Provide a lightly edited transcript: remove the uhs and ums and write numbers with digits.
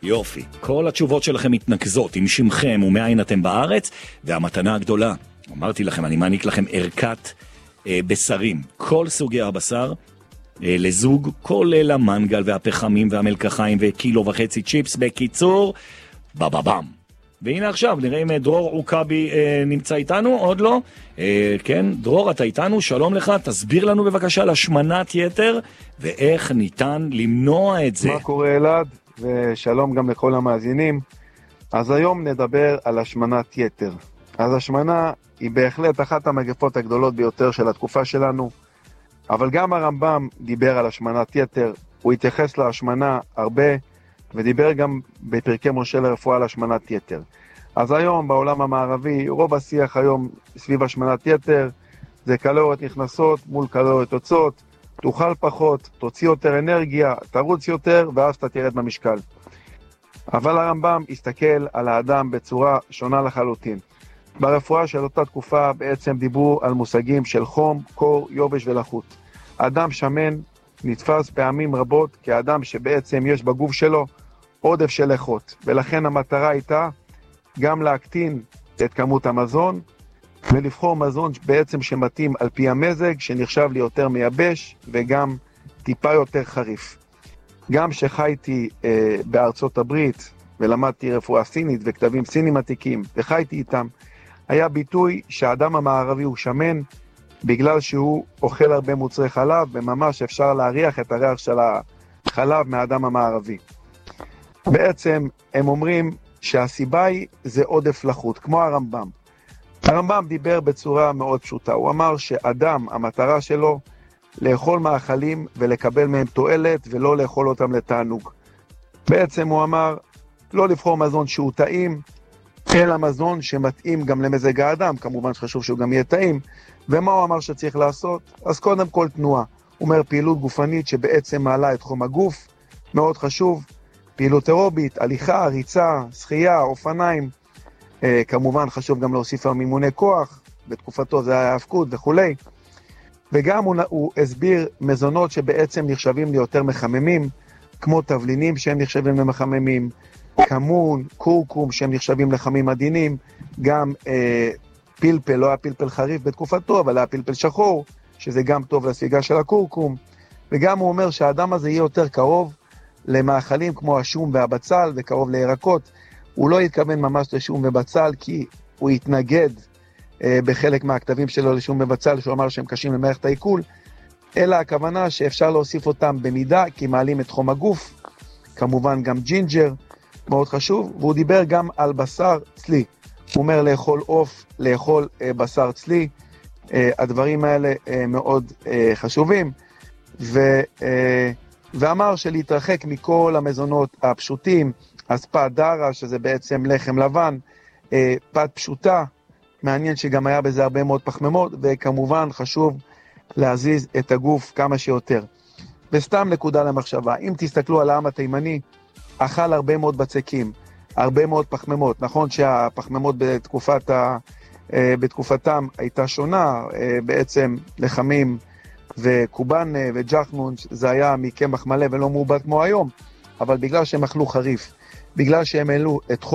יופי. כל התשובות שלכם מתנקזות עם שמכם ומאין אתם בארץ, והמתנה הגדולה. אמרתי לכם, אני מעניק לכם ערכת בשרים. כל סוגי הבשר לזוג, כולל המנגל והפחמים והמלקחיים וקילו וחצי צ'יפס. בקיצור, בבאבם. והנה עכשיו, נראה אם דרור עוקבי נמצא איתנו, עוד לא. כן, דרור, אתה איתנו, שלום לך, תסביר לנו בבקשה על השמנת יתר, ואיך ניתן למנוע את זה. מה קורה אלעד, ושלום גם לכל המאזינים. אז היום נדבר על השמנת יתר. אז השמנה היא בהחלט אחת המגפות הגדולות ביותר של התקופה שלנו, אבל גם הרמב"ם דיבר על השמנת יתר, הוא התייחס להשמנה הרבה, ודיבר גם בפרקי משה לרפואה על השמנת יתר. אז היום בעולם המערבי, רוב השיח היום סביב השמנת יתר, זה קלוריות נכנסות מול קלוריות יוצאות, תאכל פחות, תוציא יותר אנרגיה, תרוץ יותר, ואז אתה תרד במשקל. אבל הרמב"ם הסתכל על האדם בצורה שונה לחלוטין. ברפואה של אותה תקופה בעצם דיברו על מושגים של חום, קור, יובש ולחות. האדם שמן נתפס פעמים רבות כאדם שבעצם יש בגוף שלו עודף של איכות, ולכן המטרה הייתה גם להקטין את כמות המזון ולבחור מזון בעצם שמתאים על פי המזג, שנחשב לי יותר מייבש וגם טיפה יותר חריף. גם שחייתי בארצות הברית ולמדתי רפואה סינית וכתבים סינים עתיקים וחייתי איתם, היה ביטוי שהאדם המערבי הוא שמן בגלל שהוא אוכל הרבה מוצרי חלב, וממש אפשר להריח את הריח של החלב מהאדם המערבי. בעצם הם אומרים שהסיבה היא זה עודף לחות, כמו הרמב"ם. הרמב"ם דיבר בצורה מאוד פשוטה, הוא אמר שאדם, המטרה שלו לאכול מאכלים ולקבל מהם תועלת ולא לאכול אותם לתענוג. בעצם הוא אמר לא לבחור מזון שהוא טעים, אלא מזון שמתאים גם למזג האדם, כמובן שחשוב שהוא גם יהיה טעים. ומה הוא אמר שצריך לעשות? אז קודם כל תנועה. הוא אומר פעילות גופנית שבעצם מעלה את חום הגוף, מאוד חשוב. פעילות אירובית, הליכה, ריצה, שחייה, אופניים. כמובן חשוב גם להוסיף על מימוני כוח, בתקופתו זה היה האבקות וכו'. וגם הוא הסביר מזונות שבעצם נחשבים ליותר מחממים, כמו תבלינים שהם נחשבים למחממים, כמון, קורקום שהם נחשבים לחמים עדינים, גם פלפל, לא היה פלפל חריף בתקופתו, אבל היה פלפל שחור, שזה גם טוב לספיגה של הקורקום. וגם הוא אומר שהאדם הזה יהיה יותר קרוב למאכלים כמו השום והבצל וקרוב לירקות. הוא לא יתכוון ממש לשום ובצל, כי הוא יתנגד בחלק מהכתבים שלו לשום ובצל, שהוא אמר שהם קשים למערכת העיכול, אלא הכוונה שאפשר להוסיף אותם במידה, כי מעלים את חום הגוף, כמובן גם ג'ינג'ר, מאוד חשוב. והוא דיבר גם על בשר צלי, הוא אומר לאכול עוף, לאכול בשר צלי, הדברים האלה מאוד חשובים, ואמר שלהתרחק מכל המזונות הפשוטים, אז פת דרה, שזה בעצם לחם לבן, פת פשוטה, מעניין שגם היה בזה הרבה מאוד פחמימות, וכמובן חשוב להזיז את הגוף כמה שיותר. וסתם נקודה למחשבה, אם תסתכלו על העם התימני, אכל הרבה מאוד בצקים, הרבה מאוד פחמימות. נכון שהפחמימות בתקופתם הייתה שונה, בעצם לחמים וקובן וג'חנון, זה היה מקמח מלא ולא מעובד כמו היום, אבל בגלל שהם אכלו חריף, בגלל שהם העלו את